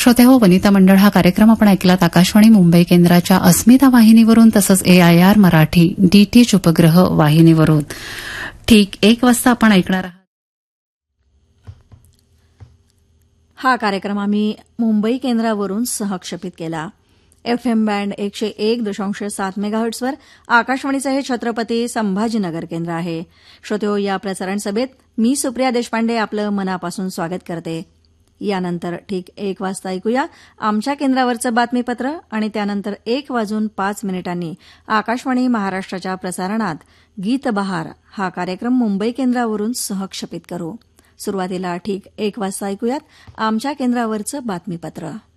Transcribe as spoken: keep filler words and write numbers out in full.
श्रोतेहो, वनिता मंडळ हा कार्यक्रम आपण ऐकलात आकाशवाणी मुंबई केंद्राच्या अस्मिता वाहिनीवरून तसंच एआयआर मराठी डीटीएच उपग्रह वाहिनीवरून. ठीक एक वाजता आपण ऐकणार आहात. हा कार्यक्रम आम्ही मुंबई केंद्रावरून सहक्षेपित केला. एफएम बँड एकशे एक दशांश सात मेगाहर्ट्सवर आकाशवाणीचं हे छत्रपती संभाजीनगर केंद्र आहे. श्रोतेहो, या प्रसारण सभेत मी सुप्रिया देशपांडे आपलं मनापासून स्वागत करते. यानंतर ठीक एक वाजता ऐकूया आमच्या केंद्रावरचं बातमीपत्र आणि त्यानंतर एक वाजून पाच मिनिटांनी आकाशवाणी महाराष्ट्राच्या प्रसारणात गीत बहार हा कार्यक्रम मुंबई केंद्रावरून सहक्षेपित करू. सुरुवातीला ठीक एक वाजता ऐकूयात आमच्या केंद्रावरचं बातमीपत्र.